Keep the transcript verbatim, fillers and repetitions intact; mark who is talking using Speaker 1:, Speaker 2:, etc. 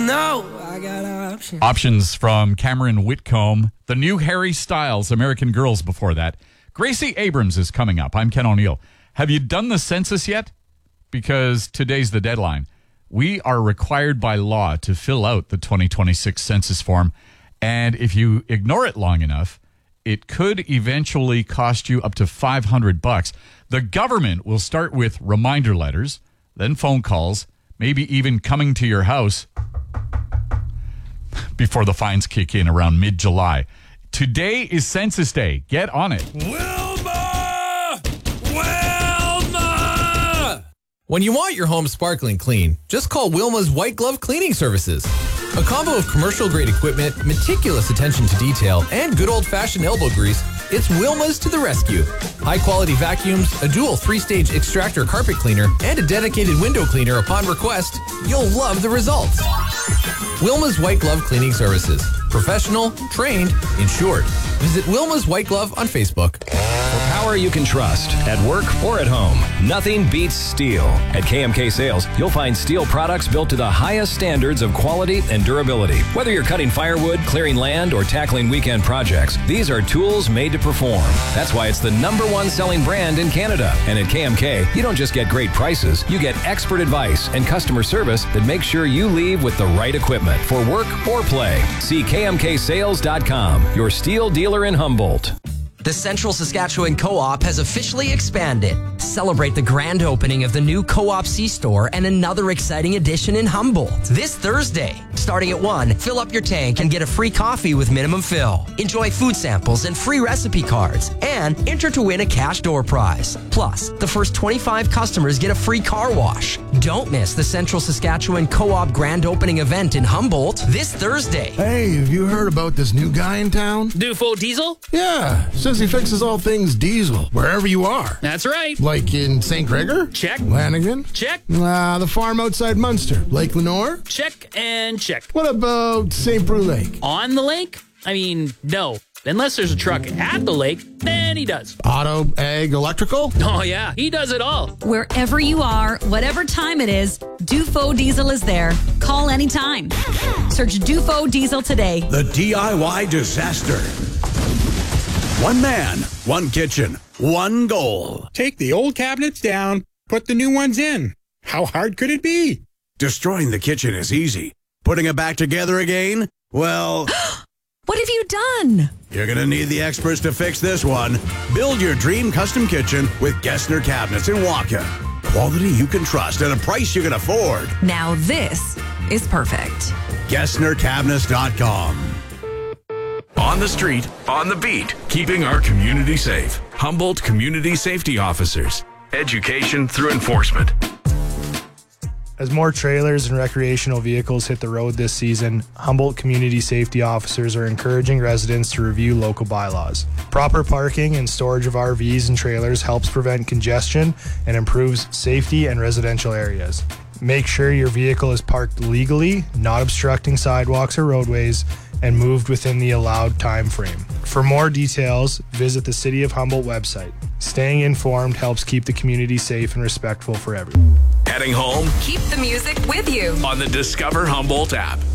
Speaker 1: know I got options.
Speaker 2: Options from Cameron Whitcomb. The new Harry Styles, American Girls before that. Gracie Abrams is coming up. I'm Ken O'Neill. Have you done the census yet? Because today's the deadline. We are required by law to fill out the twenty twenty-six census form. And if you ignore it long enough, it could eventually cost you up to five hundred bucks. The government will start with reminder letters, then phone calls, maybe even coming to your house before the fines kick in around mid-July. Today is Census Day. Get on it.
Speaker 3: Wilma! Wilma! When you want your home sparkling clean, just call Wilma's White Glove Cleaning Services. A combo of commercial-grade equipment, meticulous attention to detail, and good old-fashioned elbow grease, it's Wilma's to the rescue. High-quality vacuums, a dual three-stage extractor carpet cleaner, and a dedicated window cleaner upon request. You'll love the results. Wilma's White Glove Cleaning Services. Professional, trained, insured. Visit Wilma's White Glove on Facebook.
Speaker 4: For power you can trust, at work or at home, nothing beats steel. At K M K Sales, you'll find steel products built to the highest standards of quality and durability. Whether you're cutting firewood, clearing land, or tackling weekend projects, these are tools made to perform. That's why it's the number one selling brand in Canada. And at K M K, you don't just get great prices, you get expert advice and customer service that makes sure you leave with the right equipment for work or play. See K M K sales dot com, your steel dealer in Humboldt.
Speaker 5: The Central Saskatchewan Co-op has officially expanded. Celebrate the grand opening of the new Co-op C-Store and another exciting addition in Humboldt. This Thursday, starting at one, fill up your tank and get a free coffee with minimum fill. Enjoy food samples and free recipe cards. And enter to win a cash door prize. Plus, the first twenty-five customers get a free car wash. Don't miss the Central Saskatchewan Co-op grand opening event in Humboldt this Thursday.
Speaker 6: Hey, have you heard about this new guy in town?
Speaker 7: Dufo Diesel?
Speaker 6: Yeah, says he fixes all things diesel, wherever you are.
Speaker 7: That's right.
Speaker 6: Like in Saint Gregor?
Speaker 7: Check.
Speaker 6: Lanigan?
Speaker 7: Check.
Speaker 6: Ah, uh, the farm outside Munster. Lake Lenore?
Speaker 7: Check and check.
Speaker 6: What about Saint Preux Lake?
Speaker 7: On the lake? I mean, no. Unless there's a truck at the lake, then he does.
Speaker 6: Auto, ag, electrical?
Speaker 7: Oh, yeah. He does it all.
Speaker 8: Wherever you are, whatever time it is, Dufo Diesel is there. Call anytime. Search Dufo Diesel today.
Speaker 9: The D I Y disaster. One man, one kitchen, one goal.
Speaker 10: Take the old cabinets down, put the new ones in. How hard could it be?
Speaker 9: Destroying the kitchen is easy. Putting it back together again? Well...
Speaker 8: What have you done?
Speaker 9: You're going to need the experts to fix this one. Build your dream custom kitchen with Gessner Cabinets in Waka. Quality you can trust at a price you can afford.
Speaker 8: Now this is perfect.
Speaker 9: Gessner Cabinets dot com.
Speaker 11: On the street, on the beat, keeping our community safe. Humboldt Community Safety Officers. Education through enforcement.
Speaker 12: As more trailers and recreational vehicles hit the road this season, Humboldt Community Safety Officers are encouraging residents to review local bylaws. Proper parking and storage of R Vs and trailers helps prevent congestion and improves safety in residential areas. Make sure your vehicle is parked legally, not obstructing sidewalks or roadways, and moved within the allowed time frame. For more details, visit the City of Humboldt website. Staying informed helps keep the community safe and respectful for everyone.
Speaker 11: Heading home?
Speaker 8: Keep the music with you
Speaker 11: On the Discover Humboldt app.